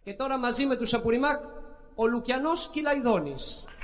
Και τώρα μαζί με τους Απουριμάκ, ο Λουκιανός Κυλαϊδόνης.